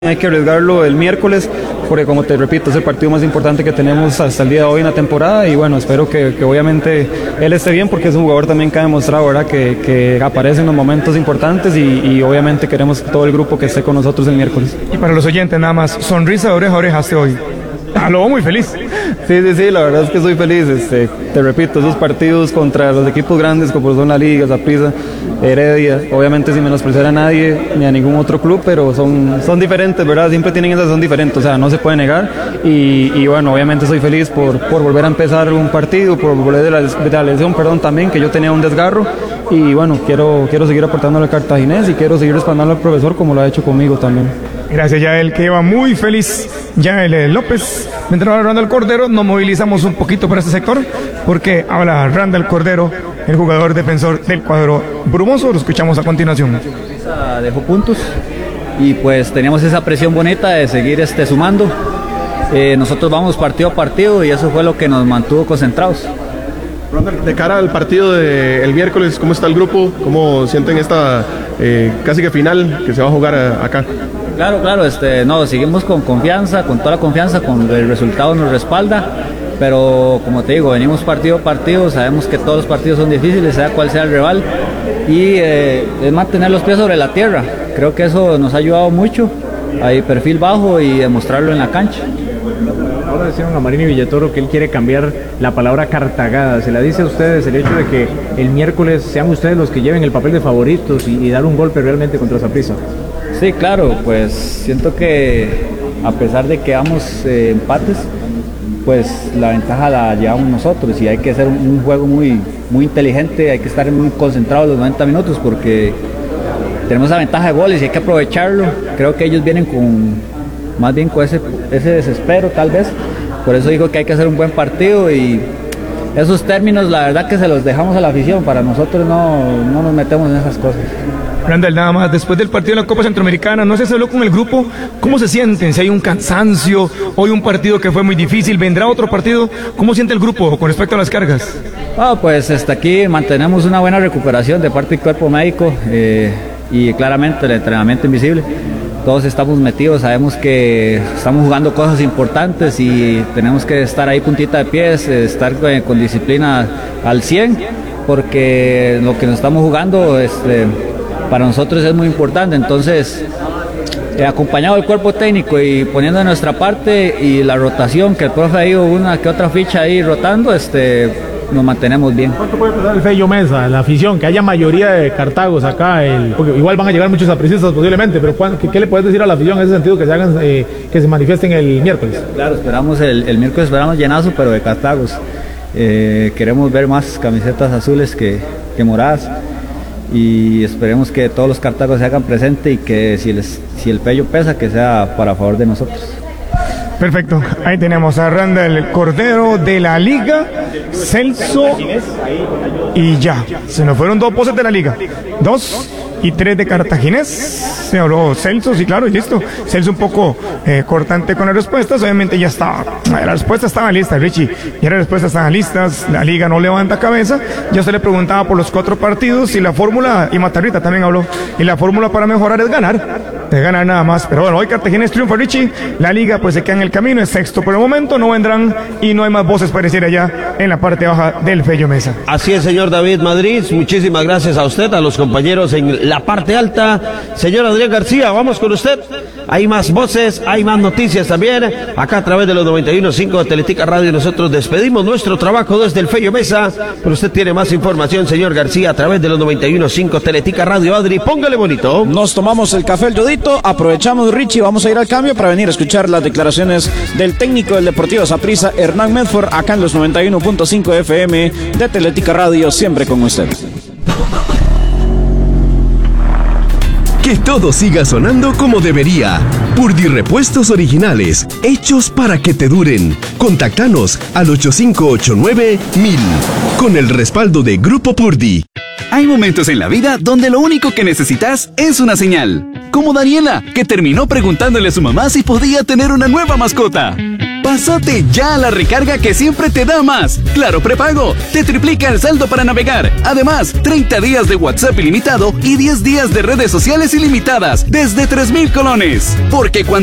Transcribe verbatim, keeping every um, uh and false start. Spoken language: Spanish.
Hay que arriesgarlo el miércoles, porque como te repito, es el partido más importante que tenemos hasta el día de hoy en la temporada y bueno, espero que, que obviamente él esté bien porque es un jugador también que ha demostrado, ¿verdad?, que, que aparece en los momentos importantes y, y obviamente queremos todo el grupo que esté con nosotros el miércoles. Y para los oyentes nada más, sonrisa de oreja a oreja hasta hoy. Ah, lo veo muy feliz. Sí, sí, sí, la verdad es que soy feliz. Este, te repito, esos partidos contra los equipos grandes como son la Liga, Saprissa, Heredia, obviamente sin menospreciar a nadie ni a ningún otro club, pero son, son diferentes, ¿verdad? Siempre tienen esas, son diferentes, o sea, no se puede negar. Y, y bueno, obviamente soy feliz por, por volver a empezar un partido, por volver de la, de la lesión, perdón, también, que yo tenía un desgarro. Y bueno, quiero, quiero seguir aportando al cartaginés y quiero seguir respaldando al profesor como lo ha hecho conmigo también. Gracias, Yael, que iba muy feliz. Yael López, mientras habla Randall Cordero, nos movilizamos un poquito para este sector, porque habla Randall Cordero, el jugador defensor del cuadro brumoso. Lo escuchamos a continuación. Dejó puntos y pues teníamos esa presión bonita de seguir este, sumando. Eh, nosotros vamos partido a partido y eso fue lo que nos mantuvo concentrados. Randall, de cara al partido del miércoles, ¿cómo está el grupo? ¿Cómo sienten esta eh, casi que final que se va a jugar a, acá? Claro, claro, este, no, seguimos con confianza, con toda la confianza, con el resultado nos respalda, pero como te digo, venimos partido a partido, sabemos que todos los partidos son difíciles, sea cual sea el rival, y eh, es mantener los pies sobre la tierra. Creo que eso nos ha ayudado mucho, hay perfil bajo y demostrarlo en la cancha. Ahora decían a Marini Villatoro que él quiere cambiar la palabra cartagada. ¿Se la dice a ustedes el hecho de que el miércoles sean ustedes los que lleven el papel de favoritos y, y dar un golpe realmente contra Saprissa? Sí, claro, pues siento que a pesar de que vamos eh, empates, pues la ventaja la llevamos nosotros y hay que hacer un, un juego muy, muy inteligente, hay que estar muy concentrados los noventa minutos porque tenemos la ventaja de goles y hay que aprovecharlo. Creo que ellos vienen con más bien con ese, ese desespero tal vez, por eso digo que hay que hacer un buen partido y esos términos la verdad que se los dejamos a la afición, para nosotros no, no nos metemos en esas cosas. Randall, nada más, después del partido de la Copa Centroamericana, no sé si habló con el grupo, ¿cómo se sienten? Si hay un cansancio, hoy un partido que fue muy difícil, ¿vendrá otro partido? ¿Cómo siente el grupo con respecto a las cargas? Ah, pues hasta aquí mantenemos una buena recuperación de parte del cuerpo médico eh, y claramente el entrenamiento invisible. Todos estamos metidos, sabemos que estamos jugando cosas importantes y tenemos que estar ahí puntita de pies, estar con, con disciplina al cien, porque lo que nos estamos jugando este, para nosotros es muy importante. Entonces, eh, acompañado del cuerpo técnico y poniendo de nuestra parte y la rotación, que el profe ha ido una que otra ficha ahí rotando, este, nos mantenemos bien. ¿Cuánto puede pasar el Fello Mesa, la afición, que haya mayoría de cartagos acá? El, porque igual van a llegar muchos sapricistas posiblemente, pero ¿qué, ¿qué le puedes decir a la afición en ese sentido que se hagan, eh, que se manifiesten el miércoles? Claro, esperamos el, el miércoles, esperamos llenazo, pero de cartagos. Eh, queremos ver más camisetas azules que, que moradas y esperemos que todos los cartagos se hagan presente y que si, les, si el Pello pesa, que sea para favor de nosotros. Perfecto, ahí tenemos a Randall Cordero de la Liga, Celso y ya, se nos fueron dos voces de la Liga, dos y tres de Cartaginés. Se habló Celso, sí, claro, y listo. Celso un poco eh, cortante con las respuestas, obviamente ya estaba, las respuestas estaban listas, Richie, ya las respuestas estaban listas, la Liga no levanta cabeza, ya se le preguntaba por los cuatro partidos y la fórmula, y Matarrita también habló, y la fórmula para mejorar es ganar, de ganar nada más, pero bueno, hoy Cartaginés triunfa, Richie, la Liga pues se queda en el camino, es sexto por el momento, no vendrán y no hay más voces para decir allá en la parte baja del Fello Mesa. Así es, señor David Madrid, muchísimas gracias a usted, a los compañeros en la parte alta. Señor Adrián García, vamos con usted. Hay más voces, hay más noticias también. Acá a través de los noventa y uno punto cinco de Teletica Radio nosotros despedimos nuestro trabajo desde el Fello Mesa. Pero usted tiene más información, señor García, a través de los noventa y uno punto cinco Teletica Radio. Adri, póngale bonito. Nos tomamos el café el Yodito, aprovechamos, Richie, vamos a ir al cambio para venir a escuchar las declaraciones del técnico del Deportivo Saprissa, Hernán Medford, acá en los noventa y uno punto cinco F M de Teletica Radio, siempre con usted. Que todo siga sonando como debería. Purdy Repuestos Originales, hechos para que te duren. Contáctanos al ocho cinco ocho nueve mil con el respaldo de Grupo Purdy. Hay momentos en la vida donde lo único que necesitas es una señal. Como Daniela, que terminó preguntándole a su mamá si podía tener una nueva mascota. Pásate ya a la recarga que siempre te da más. Claro Prepago, te triplica el saldo para navegar. Además, treinta días de WhatsApp ilimitado y diez días de redes sociales ilimitadas desde tres mil colones. Porque cuando